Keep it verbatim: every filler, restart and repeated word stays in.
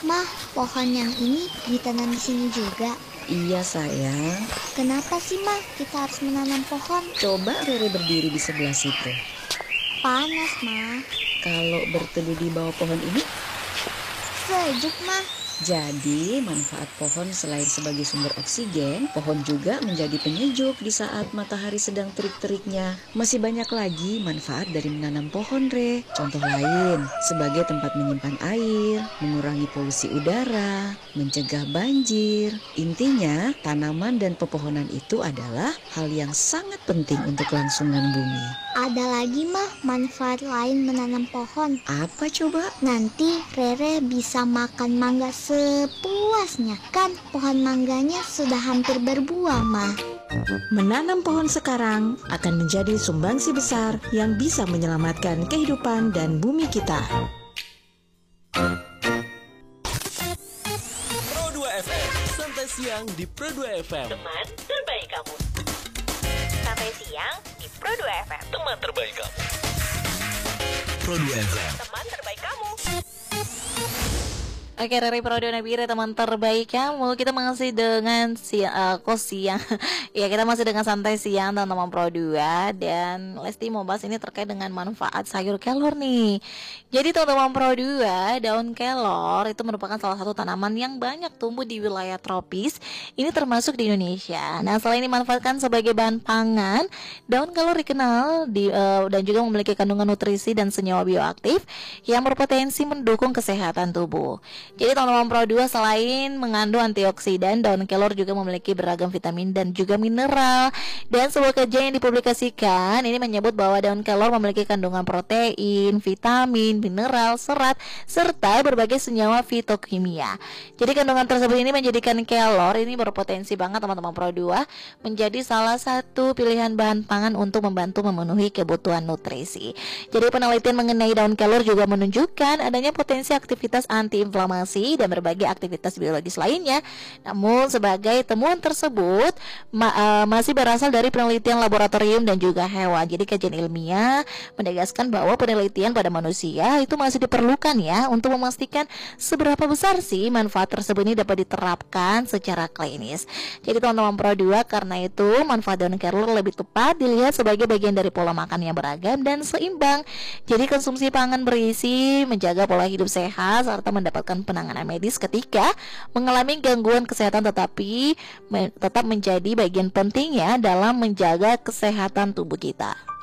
Mah, pohon yang ini ditanam di sini juga. Iya sayang. Kenapa sih Mah kita harus menanam pohon? Coba Rere berdiri di sebelah situ. Panas Mah. Kalau berteduh di bawah pohon ini, Sejuk Mah. jadi manfaat pohon selain sebagai sumber oksigen, pohon juga menjadi penyejuk di saat matahari sedang terik-teriknya. Masih banyak lagi manfaat dari menanam pohon, Re. Contoh lain, sebagai tempat menyimpan air, mengurangi polusi udara, mencegah banjir. Intinya, tanaman dan pepohonan itu adalah hal yang sangat penting untuk kelangsungan bumi. Ada lagi Mah manfaat lain menanam pohon. Apa coba? Nanti Rere bisa makan mangga sepuasnya. Kan pohon mangganya sudah hampir berbuah Mah. Menanam pohon sekarang akan menjadi sumbangsi besar yang bisa menyelamatkan kehidupan dan bumi kita. Pro dua F M, santai siang di Pro dua F M. Teman terbaik kamu. Sampai siang di Pro dua F M. Teman terbaik kamu. Pro dua F M. Teman terbaik kamu. Oke, dari Prodi Nabire, teman terbaik kamu. Kita masih dengan siang, uh, kok siang ya, kita masih dengan santai siang teman-teman Pro dua. Dan Lesti mau bahas ini terkait dengan manfaat sayur kelor nih. Jadi teman-teman Pro dua, daun kelor itu merupakan salah satu tanaman yang banyak tumbuh di wilayah tropis. Ini termasuk di Indonesia. Nah, selain dimanfaatkan sebagai bahan pangan, daun kelor dikenal di, uh, dan juga memiliki kandungan nutrisi dan senyawa bioaktif yang berpotensi mendukung kesehatan tubuh. Jadi teman-teman Pro dua, selain mengandung antioksidan, daun kelor juga memiliki beragam vitamin dan juga mineral. Dan sebuah kajian yang dipublikasikan ini menyebut bahwa daun kelor memiliki kandungan protein, vitamin, mineral, serat, serta berbagai senyawa fitokimia. Jadi kandungan tersebut ini menjadikan kelor ini berpotensi banget teman-teman Pro dua menjadi salah satu pilihan bahan pangan untuk membantu memenuhi kebutuhan nutrisi. Jadi penelitian mengenai daun kelor juga menunjukkan adanya potensi aktivitas antiinflamasi dan berbagai aktivitas biologis lainnya. Namun sebagai temuan tersebut ma uh, masih berasal dari penelitian laboratorium dan juga hewan. Jadi kajian ilmiah menegaskan bahwa penelitian pada manusia itu masih diperlukan ya untuk memastikan seberapa besar sih manfaat tersebut ini dapat diterapkan secara klinis. Jadi teman-teman Pro dua, karena itu manfaat daun kelor lebih tepat dilihat sebagai bagian dari pola makan yang beragam dan seimbang. Jadi konsumsi pangan berisi, menjaga pola hidup sehat, serta mendapatkan penanganan medis ketika mengalami gangguan kesehatan, tetapi me tetap menjadi bagian penting ya dalam menjaga kesehatan tubuh kita.